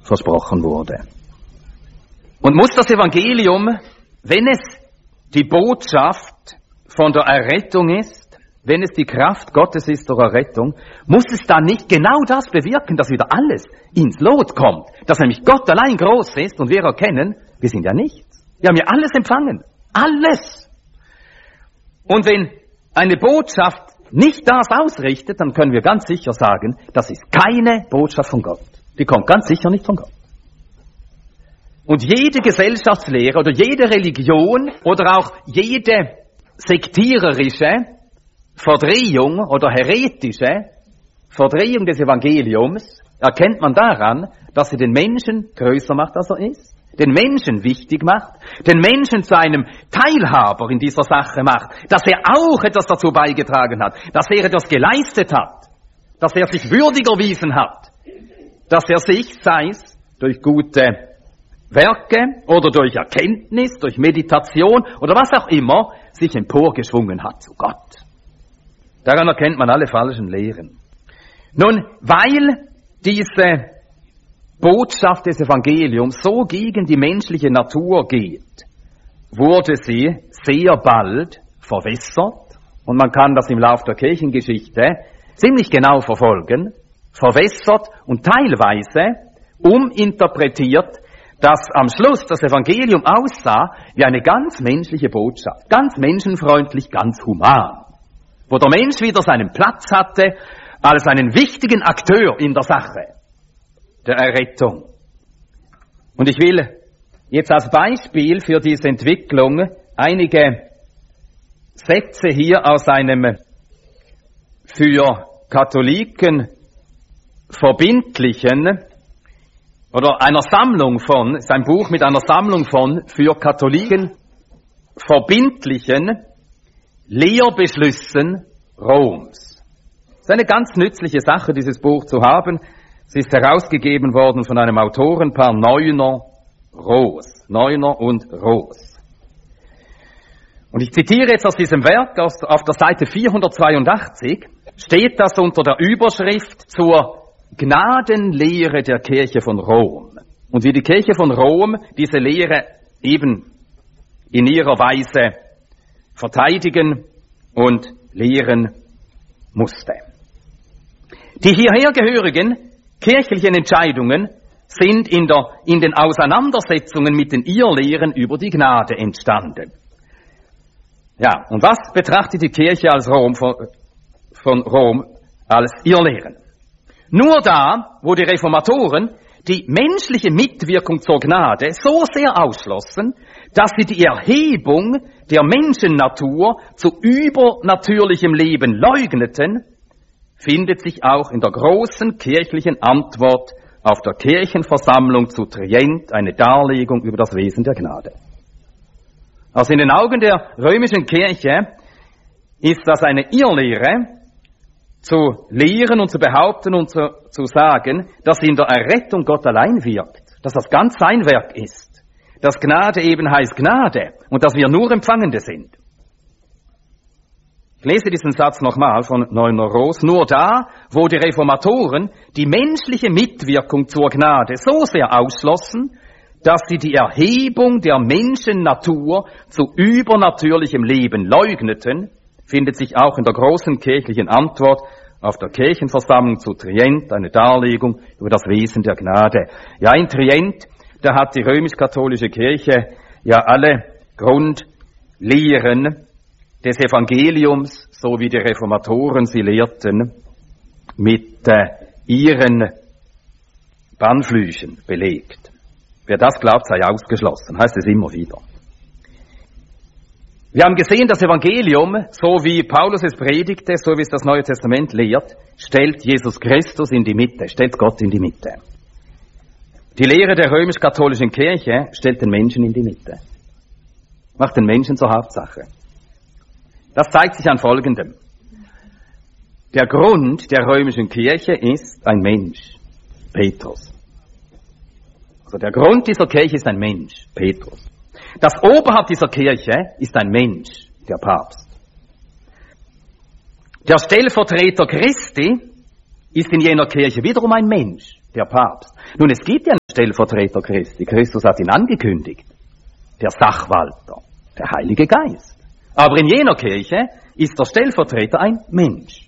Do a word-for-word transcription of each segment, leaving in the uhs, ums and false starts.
versprochen wurde. Und muss das Evangelium, wenn es die Botschaft von der Errettung ist, wenn es die Kraft Gottes ist zur Errettung, muss es dann nicht genau das bewirken, dass wieder alles ins Lot kommt, dass nämlich Gott allein groß ist und wir erkennen, wir sind ja nichts. Wir haben ja alles empfangen. Alles. Und wenn eine Botschaft nicht das ausrichtet, dann können wir ganz sicher sagen, das ist keine Botschaft von Gott. Die kommt ganz sicher nicht von Gott. Und jede Gesellschaftslehre oder jede Religion oder auch jede sektiererische Verdrehung oder heretische Verdrehung des Evangeliums erkennt man daran, dass sie den Menschen größer macht, als er ist, den Menschen wichtig macht, den Menschen zu einem Teilhaber in dieser Sache macht, dass er auch etwas dazu beigetragen hat, dass er etwas geleistet hat, dass er sich würdig erwiesen hat, dass er sich, sei es durch gute Werke oder durch Erkenntnis, durch Meditation oder was auch immer, sich emporgeschwungen hat zu Gott. Daran erkennt man alle falschen Lehren. Nun, weil diese Botschaft des Evangeliums so gegen die menschliche Natur geht, wurde sie sehr bald verwässert, und man kann das im Lauf der Kirchengeschichte ziemlich genau verfolgen, verwässert und teilweise uminterpretiert, dass am Schluss das Evangelium aussah wie eine ganz menschliche Botschaft, ganz menschenfreundlich, ganz human, wo der Mensch wieder seinen Platz hatte als einen wichtigen Akteur in der Sache der Errettung. Und ich will jetzt als Beispiel für diese Entwicklung einige Sätze hier aus einem für Katholiken verbindlichen oder einer Sammlung von, ist ein Buch mit einer Sammlung von für Katholiken verbindlichen Lehrbeschlüssen Roms. Es ist eine ganz nützliche Sache, dieses Buch zu haben. Es ist herausgegeben worden von einem Autorenpaar Neuner, Roos. Neuner und Roos. Und ich zitiere jetzt aus diesem Werk, aus, auf der Seite vierhundertzweiundachtzig, steht das unter der Überschrift zur Gnadenlehre der Kirche von Rom. Und wie die Kirche von Rom diese Lehre eben in ihrer Weise verteidigen und lehren musste. Die hierher gehörigen kirchlichen Entscheidungen sind in, der, in den Auseinandersetzungen mit den Irrlehren über die Gnade entstanden. Ja, und was betrachtet die Kirche als Rom von, von Rom als Irrlehren? Nur da, wo die Reformatoren die menschliche Mitwirkung zur Gnade so sehr ausschlossen, dass sie die Erhebung der Menschennatur zu übernatürlichem Leben leugneten, findet sich auch in der großen kirchlichen Antwort auf der Kirchenversammlung zu Trient eine Darlegung über das Wesen der Gnade. Also in den Augen der römischen Kirche ist das eine Irrlehre, zu lehren und zu behaupten und zu, zu sagen, dass in der Errettung Gott allein wirkt, dass das ganz sein Werk ist, dass Gnade eben heißt Gnade und dass wir nur Empfangende sind. Ich lese diesen Satz nochmal von Neuner Roos. Nur da, wo die Reformatoren die menschliche Mitwirkung zur Gnade so sehr ausschlossen, dass sie die Erhebung der Menschennatur zu übernatürlichem Leben leugneten, findet sich auch in der großen kirchlichen Antwort auf der Kirchenversammlung zu Trient eine Darlegung über das Wesen der Gnade. Ja, in Trient, da hat die römisch-katholische Kirche ja alle Grundlehren des Evangeliums, so wie die Reformatoren sie lehrten, mit äh, ihren Bannflüchen belegt. Wer das glaubt, sei ausgeschlossen, heißt es immer wieder. Wir haben gesehen, das Evangelium, so wie Paulus es predigte, so wie es das Neue Testament lehrt, stellt Jesus Christus in die Mitte, stellt Gott in die Mitte. Die Lehre der römisch-katholischen Kirche stellt den Menschen in die Mitte, macht den Menschen zur Hauptsache. Das zeigt sich an Folgendem. Der Grund der römischen Kirche ist ein Mensch, Petrus. Also der Grund dieser Kirche ist ein Mensch, Petrus. Das Oberhaupt dieser Kirche ist ein Mensch, der Papst. Der Stellvertreter Christi ist in jener Kirche wiederum ein Mensch, der Papst. Nun, es gibt ja Stellvertreter Christi. Christus hat ihn angekündigt. Der Sachwalter, der Heilige Geist. Aber in jener Kirche ist der Stellvertreter ein Mensch.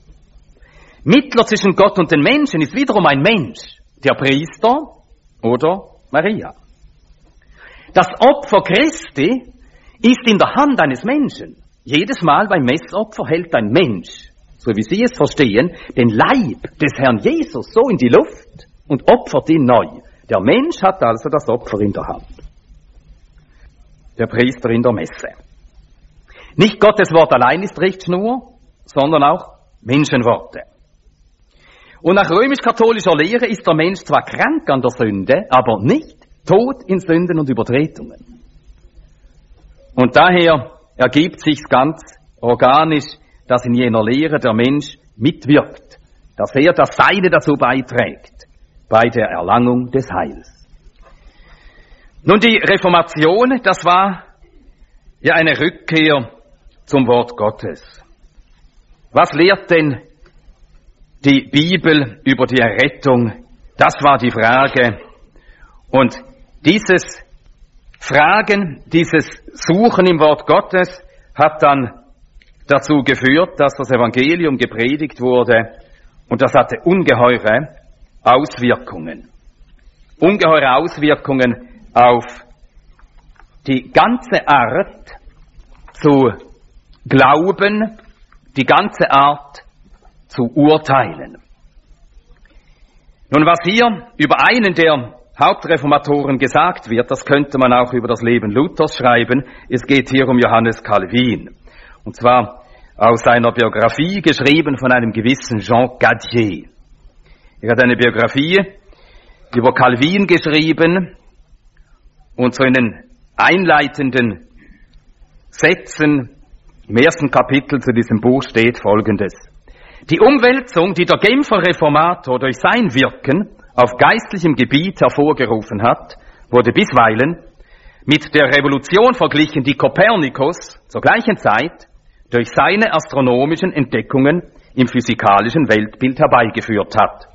Mittler zwischen Gott und den Menschen ist wiederum ein Mensch, der Priester oder Maria. Das Opfer Christi ist in der Hand eines Menschen. Jedes Mal beim Messopfer hält ein Mensch, so wie Sie es verstehen, den Leib des Herrn Jesus so in die Luft und opfert ihn neu. Der Mensch hat also das Opfer in der Hand. Der Priester in der Messe. Nicht Gottes Wort allein ist Richtschnur, sondern auch Menschenworte. Und nach römisch-katholischer Lehre ist der Mensch zwar krank an der Sünde, aber nicht tot in Sünden und Übertretungen. Und daher ergibt sich ganz organisch, dass in jener Lehre der Mensch mitwirkt, dass er das Seine dazu beiträgt, bei der Erlangung des Heils. Nun, die Reformation, das war ja eine Rückkehr zum Wort Gottes. Was lehrt denn die Bibel über die Errettung? Das war die Frage. Und dieses Fragen, dieses Suchen im Wort Gottes hat dann dazu geführt, dass das Evangelium gepredigt wurde, und das hatte ungeheure Auswirkungen. Ungeheure Auswirkungen auf die ganze Art zu glauben, die ganze Art zu urteilen. Nun, was hier über einen der Hauptreformatoren gesagt wird, das könnte man auch über das Leben Luthers schreiben. Es geht hier um Johannes Calvin. Und zwar aus seiner Biografie, geschrieben von einem gewissen Jean Cadier. Er hat eine Biografie über Calvin geschrieben, und so in den einleitenden Sätzen im ersten Kapitel zu diesem Buch steht Folgendes. Die Umwälzung, die der Genfer Reformator durch sein Wirken auf geistlichem Gebiet hervorgerufen hat, wurde bisweilen mit der Revolution verglichen, die Kopernikus zur gleichen Zeit durch seine astronomischen Entdeckungen im physikalischen Weltbild herbeigeführt hat.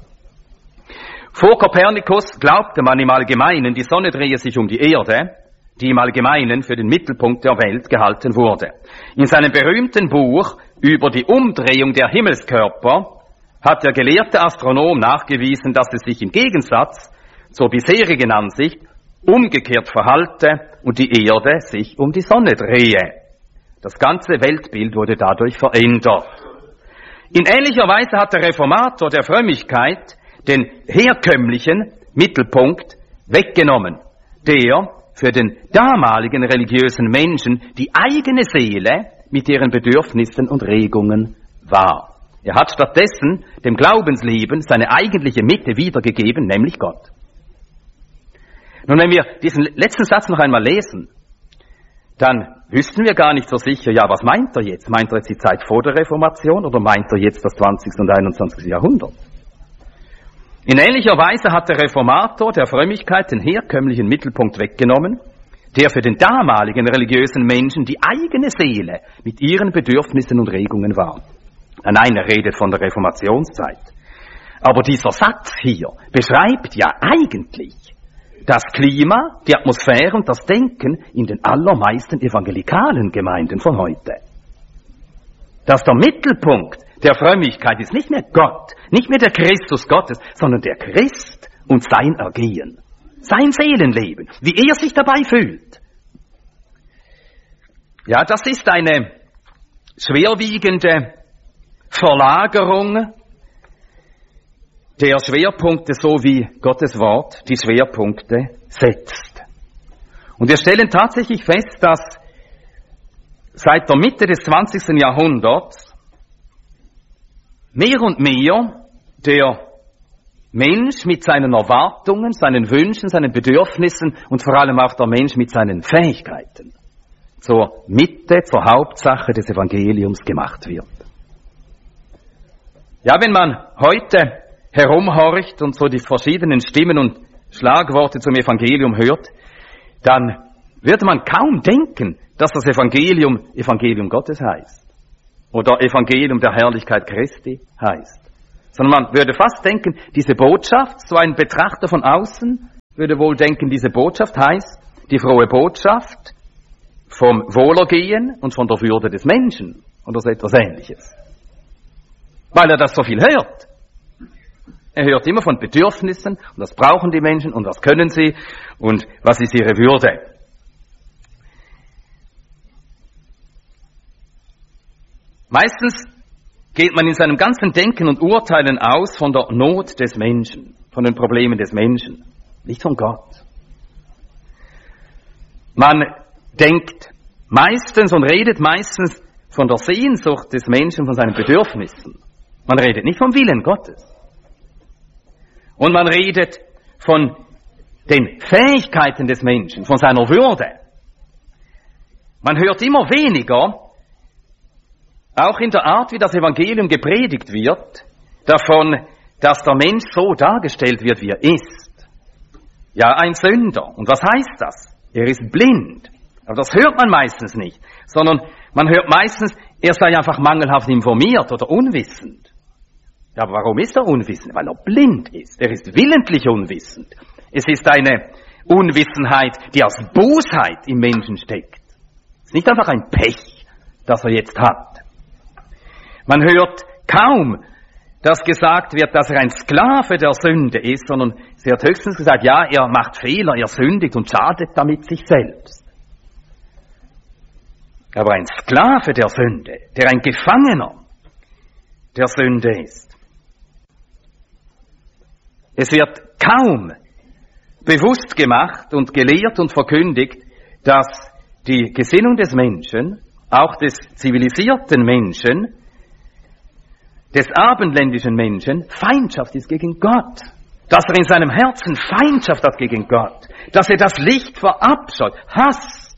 Vor Kopernikus glaubte man im Allgemeinen, die Sonne drehe sich um die Erde, die im Allgemeinen für den Mittelpunkt der Welt gehalten wurde. In seinem berühmten Buch über die Umdrehung der Himmelskörper hat der gelehrte Astronom nachgewiesen, dass es sich im Gegensatz zur bisherigen Ansicht umgekehrt verhalte und die Erde sich um die Sonne drehe. Das ganze Weltbild wurde dadurch verändert. In ähnlicher Weise hat der Reformator der Frömmigkeit den herkömmlichen Mittelpunkt weggenommen, der für den damaligen religiösen Menschen die eigene Seele mit ihren Bedürfnissen und Regungen war. Er hat stattdessen dem Glaubensleben seine eigentliche Mitte wiedergegeben, nämlich Gott. Nun, wenn wir diesen letzten Satz noch einmal lesen, dann wüssten wir gar nicht so sicher, ja, was meint er jetzt? Meint er jetzt die Zeit vor der Reformation oder meint er jetzt das zwanzigste und einundzwanzigste Jahrhundert? In ähnlicher Weise hat der Reformator der Frömmigkeit den herkömmlichen Mittelpunkt weggenommen, der für den damaligen religiösen Menschen die eigene Seele mit ihren Bedürfnissen und Regungen war. Nein, er redet von der Reformationszeit. Aber dieser Satz hier beschreibt ja eigentlich das Klima, die Atmosphäre und das Denken in den allermeisten evangelikalen Gemeinden von heute. Dass der Mittelpunkt der Frömmigkeit ist nicht mehr Gott, nicht mehr der Christus Gottes, sondern der Christ und sein Ergehen, sein Seelenleben, wie er sich dabei fühlt. Ja, das ist eine schwerwiegende Verlagerung der Schwerpunkte, so wie Gottes Wort die Schwerpunkte setzt. Und wir stellen tatsächlich fest, dass seit der Mitte des zwanzigsten Jahrhunderts mehr und mehr der Mensch mit seinen Erwartungen, seinen Wünschen, seinen Bedürfnissen und vor allem auch der Mensch mit seinen Fähigkeiten zur Mitte, zur Hauptsache des Evangeliums gemacht wird. Ja, wenn man heute herumhorcht und so die verschiedenen Stimmen und Schlagworte zum Evangelium hört, dann wird man kaum denken, dass das Evangelium Evangelium Gottes heißt oder Evangelium der Herrlichkeit Christi heißt. Sondern man würde fast denken, diese Botschaft, so ein Betrachter von außen, würde wohl denken, diese Botschaft heißt die frohe Botschaft vom Wohlergehen und von der Würde des Menschen oder so etwas Ähnliches. Weil er das so viel hört. Er hört immer von Bedürfnissen und was brauchen die Menschen und was können sie und was ist ihre Würde. Meistens geht man in seinem ganzen Denken und Urteilen aus von der Not des Menschen, von den Problemen des Menschen, nicht von Gott. Man denkt meistens und redet meistens von der Sehnsucht des Menschen, von seinen Bedürfnissen. Man redet nicht vom Willen Gottes. Und man redet von den Fähigkeiten des Menschen, von seiner Würde. Man hört immer weniger, auch in der Art, wie das Evangelium gepredigt wird, davon, dass der Mensch so dargestellt wird, wie er ist. Ja, ein Sünder. Und was heißt das? Er ist blind. Aber das hört man meistens nicht, sondern man hört meistens, er sei einfach mangelhaft informiert oder unwissend. Ja, aber warum ist er unwissend? Weil er blind ist. Er ist willentlich unwissend. Es ist eine Unwissenheit, die aus Bosheit im Menschen steckt. Es ist nicht einfach ein Pech, das er jetzt hat. Man hört kaum, dass gesagt wird, dass er ein Sklave der Sünde ist, sondern es wird höchstens gesagt, ja, er macht Fehler, er sündigt und schadet damit sich selbst. Aber ein Sklave der Sünde, der ein Gefangener der Sünde ist. Es wird kaum bewusst gemacht und gelehrt und verkündigt, dass die Gesinnung des Menschen, auch des zivilisierten Menschen, des abendländischen Menschen, Feindschaft ist gegen Gott. Dass er in seinem Herzen Feindschaft hat gegen Gott. Dass er das Licht verabscheut, hasst.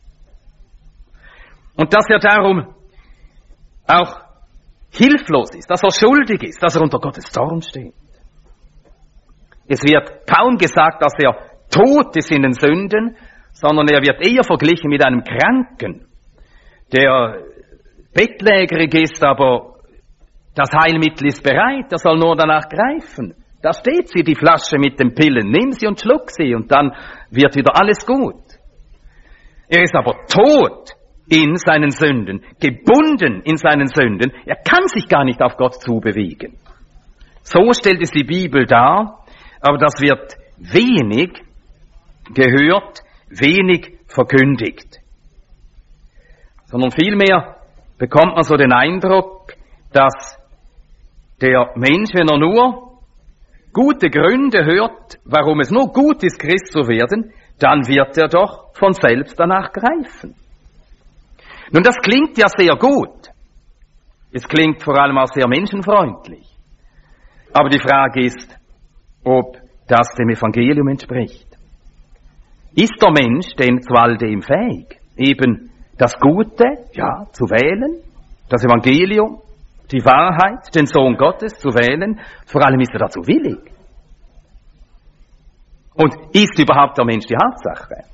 Und dass er darum auch hilflos ist, dass er schuldig ist, dass er unter Gottes Zorn steht. Es wird kaum gesagt, dass er tot ist in den Sünden, sondern er wird eher verglichen mit einem Kranken, der bettlägerig ist, aber das Heilmittel ist bereit, er soll nur danach greifen. Da steht sie, die Flasche mit den Pillen. Nimm sie und schluck sie und dann wird wieder alles gut. Er ist aber tot in seinen Sünden, gebunden in seinen Sünden. Er kann sich gar nicht auf Gott zubewegen. So stellt es die Bibel dar, aber das wird wenig gehört, wenig verkündigt. Sondern vielmehr bekommt man so den Eindruck, dass der Mensch, wenn er nur gute Gründe hört, warum es nur gut ist, Christ zu werden, dann wird er doch von selbst danach greifen. Nun, das klingt ja sehr gut. Es klingt vor allem auch sehr menschenfreundlich. Aber die Frage ist, ob das dem Evangelium entspricht. Ist der Mensch denn zu all dem fähig, eben das Gute, ja, zu wählen, das Evangelium, die Wahrheit, den Sohn Gottes zu wählen? Vor allem ist er dazu willig. Und ist überhaupt der Mensch die Hauptsache?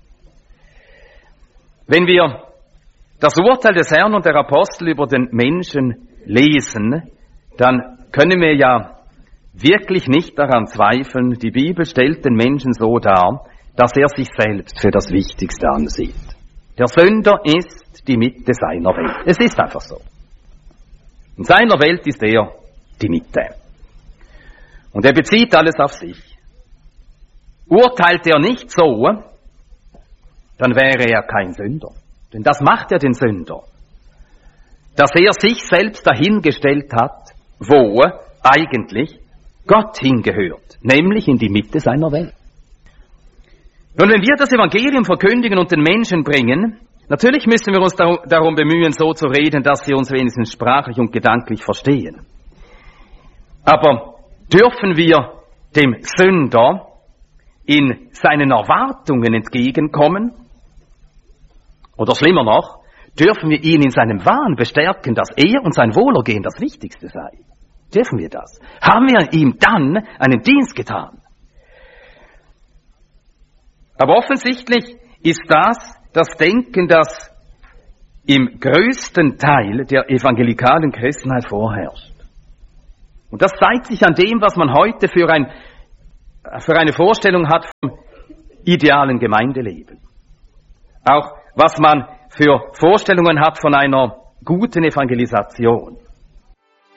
Wenn wir das Urteil des Herrn und der Apostel über den Menschen lesen, dann können wir ja wirklich nicht daran zweifeln, die Bibel stellt den Menschen so dar, dass er sich selbst für das Wichtigste ansieht. Der Sünder ist die Mitte seiner Welt. Es ist einfach so. In seiner Welt ist er die Mitte. Und er bezieht alles auf sich. Urteilt er nicht so, dann wäre er kein Sünder. Denn das macht er den Sünder. Dass er sich selbst dahingestellt hat, wo eigentlich Gott hingehört, nämlich in die Mitte seiner Welt. Nun, wenn wir das Evangelium verkündigen und den Menschen bringen, natürlich müssen wir uns darum bemühen, so zu reden, dass sie uns wenigstens sprachlich und gedanklich verstehen. Aber dürfen wir dem Sünder in seinen Erwartungen entgegenkommen? Oder schlimmer noch, dürfen wir ihn in seinem Wahn bestärken, dass er und sein Wohlergehen das Wichtigste sei? Dürfen wir das? Haben wir ihm dann einen Dienst getan? Aber offensichtlich ist das das Denken, das im größten Teil der evangelikalen Christenheit vorherrscht. Und das zeigt sich an dem, was man heute für ein für eine Vorstellung hat vom idealen Gemeindeleben. Auch was man für Vorstellungen hat von einer guten Evangelisation.